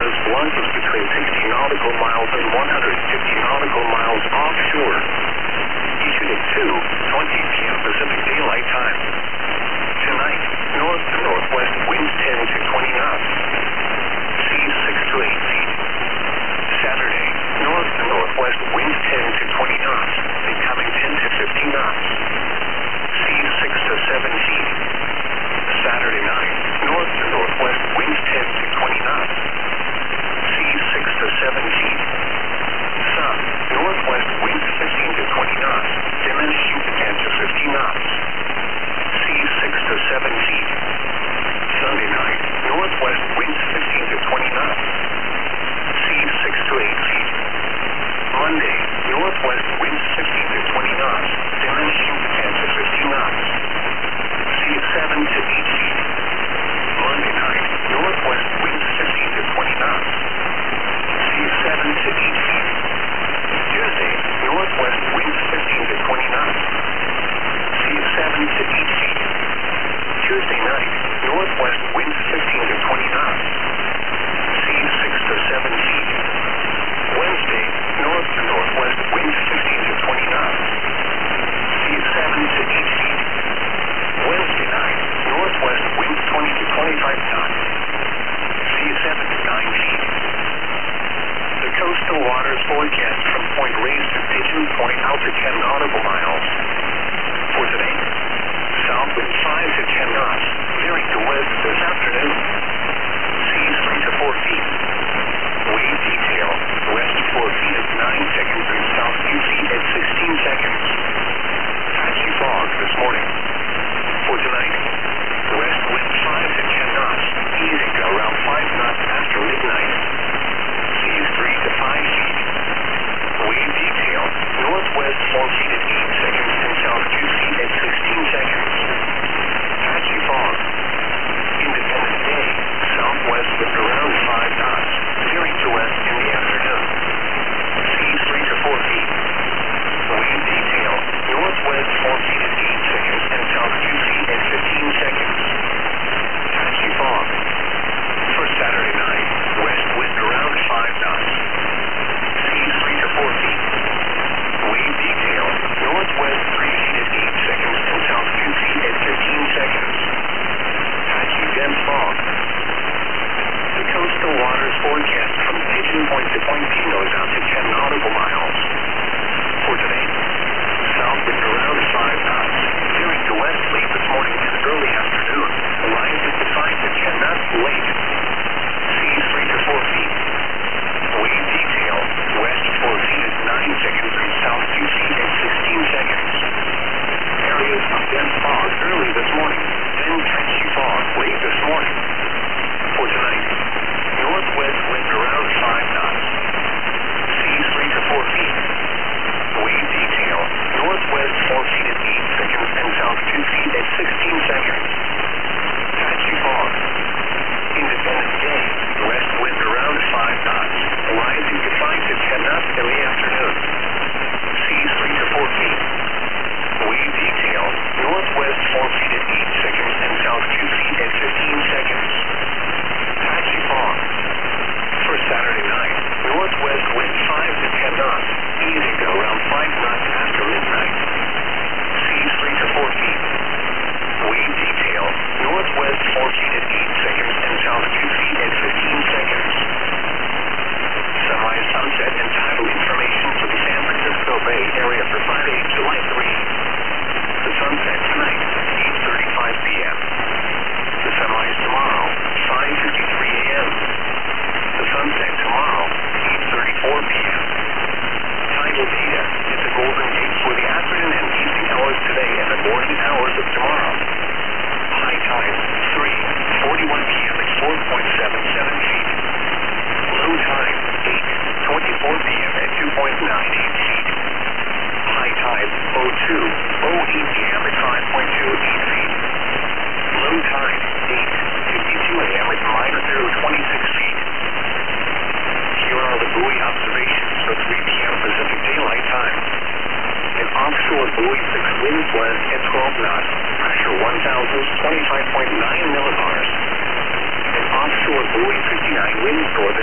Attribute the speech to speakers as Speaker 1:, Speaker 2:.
Speaker 1: launches between 60 nautical miles and 150 nautical miles offshore. Issued at 2:20 p.m. Pacific Daylight Time. Tonight, north to northwest winds 10 to 20 knots. Seas 6 to 8 feet. Saturday, north to northwest winds 10 to 20 knots, becoming 10 to 15 knots. Seas 6 to 7 feet. Saturday night, north to northwest winds 10 to 20 knots. Seas 6 to 7 feet. Sun, northwest winds 15 to 20 knots, diminishing to 10 to 15 knots. Seas 6 to 7 feet. Sunday night, northwest winds 15 to 20 knots. Seas 6 to 8 feet. Monday, northwest winds 15 to 20 knots, diminishing to 10 to 15 knots. Seas 7 to 8 feet. Monday night, northwest winds 15 to 20 knots. Seas 7 to 8 feet. Tuesday, northwest winds 15 to 20 knots. Seas 7 to 8 feet. Tuesday night, northwest winds 15 to 20 knots. Seas 6 to 7 feet. Wednesday, north to northwest winds 15 to 20 knots. Seas 7 to 8 feet. Wednesday night, northwest winds 20 to 25 knots. Seas 7 to 9 feet. The coastal waters forecast from Point Reyes to Pigeon Point out to 10 nautical miles. For today, south wind 5 to 10 knots, veering to west this afternoon. Seas 3 to 4 feet. Wave detail, west 4 feet at 9 seconds and south 2 feet at 16 seconds. Patchy fog this morning. For tonight, west wind 5 to 10 knots, easing to around 5 knots after midnight. Seas 3 to 5 feet. Wave detail, northwest 4 feet at 8 seconds and south 2 feet at 16 seconds. Patchy fog. Independence Day, southwest wind around 5 knots, veering to west in the afternoon. Seas 3 to 4 feet. Wave detail, northwest 4 feet at 8 seconds and south 2 feet at 15 seconds. Patchy fog. For Saturday night, west wind around 5 knots. Seas 3 to 4 feet. Wave detail, northwest 3 feet at 8 seconds and south 2 feet at 15 seconds. Patchy dense fog. The coastal waters forecast from Pigeon Point to Point Pinos out to 10 nautical miles. For today, south wind around 5 knots, veering to west late this morning and early afternoon, rising to 5 to 10 knots late. Seas 3 to 4 feet. Wave detail, west 4 feet at 9 seconds and south 2 feet at 16 seconds. Areas of dense fog early this morning, then patchy fog late this morning. For tonight, northwest wind around 5 knots. Seas 3 to 4 feet. Wave detail, northwest 4 feet at 8 seconds and south 2 feet at 16 seconds. Patchy fog. Independence Day, west wind around 5 knots, rising to 5 to 10 knots in the afternoon. Seas 3 to 4 feet. Wave detail, northwest 4 feet at 8 seconds and south 2 feet at 15 seconds. Patchy fog. For Saturday night, northwest wind 5 to 10 knots, easing to around 5 knots after midnight. Seas 3 to 4 feet. Wave detail, northwest 4 feet at 8 seconds and south 2 feet at 15 seconds. Semi-sunset and tidal information for the San Francisco Bay Area for Friday, July 3. The sunset tonight, 8:35 p.m. The sunrise tomorrow, 5:53 a.m. The sunset tomorrow, 8:34 p.m. Tidal data is the Golden Gate for the afternoon and evening hours today and the morning hours of tomorrow. High tide, 3:41 p.m. at 4.77 feet. Low tide, 8:24 p.m. at 2.98 feet. High tide, 02:08 p.m. at 5.28 feet. Low tide, 8:52 a.m. at -0.26 feet. Here are the buoy observations for 3 p.m. Pacific Daylight Time. An offshore buoy 6 winds blast at 12 knots, pressure 1,025.9 millibars. An offshore buoy 59 winds northern